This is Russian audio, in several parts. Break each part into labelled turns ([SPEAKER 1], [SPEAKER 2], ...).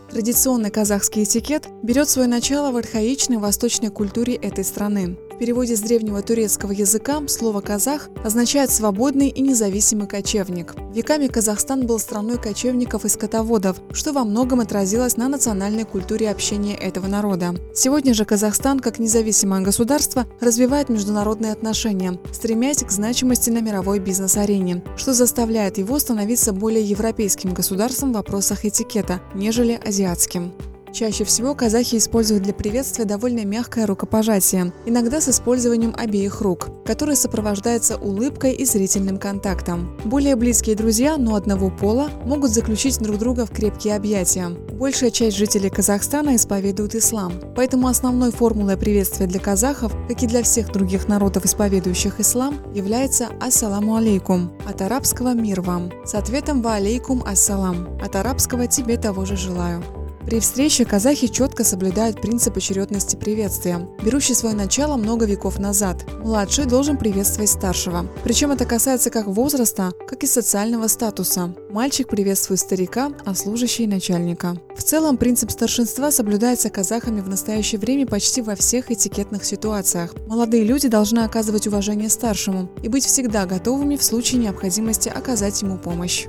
[SPEAKER 1] Традиционный казахский этикет берет свое начало в архаичной восточной культуре этой страны. В переводе с древнего турецкого языка слово «казах» означает «свободный и независимый кочевник». Веками Казахстан был страной кочевников и скотоводов, что во многом отразилось на национальной культуре общения этого народа. Сегодня же Казахстан, как независимое государство, развивает международные отношения, стремясь к значимости на мировой бизнес-арене, что заставляет его становиться более европейским государством в вопросах этикета, нежели азиатским. Чаще всего казахи используют для приветствия довольно мягкое рукопожатие, иногда с использованием обеих рук, которое сопровождается улыбкой и зрительным контактом. Более близкие друзья, но одного пола, могут заключить друг друга в крепкие объятия. Большая часть жителей Казахстана исповедует ислам, поэтому основной формулой приветствия для казахов, как и для всех других народов, исповедующих ислам, является «Ассаламу алейкум», от арабского «мир вам», с ответом «Ва алейкум ассалам», от арабского «тебе того же желаю». При встрече казахи четко соблюдают принцип очередности приветствия, берущий свое начало много веков назад. Младший должен приветствовать старшего. Причем это касается как возраста, как и социального статуса. Мальчик приветствует старика, а служащий – начальника. В целом, принцип старшинства соблюдается казахами в настоящее время почти во всех этикетных ситуациях. Молодые люди должны оказывать уважение старшему и быть всегда готовыми в случае необходимости оказать ему помощь.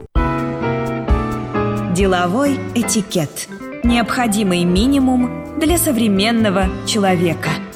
[SPEAKER 2] Деловой этикет. Необходимый минимум для современного человека.